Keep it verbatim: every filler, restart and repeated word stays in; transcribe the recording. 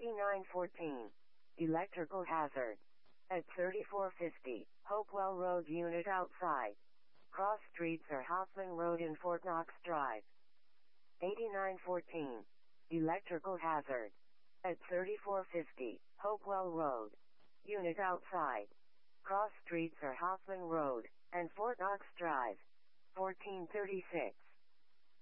eighty-nine fourteen. Electrical hazard. At thirty-four fifty, Hopewell Road unit outside. Cross streets are Hoffman Road and Fort Knox Drive. eighty-nine fourteen. Electrical hazard. At thirty-four fifty, Hopewell Road. Unit outside. Cross streets are Hoffman Road and Fort Knox Drive. fourteen thirty-six.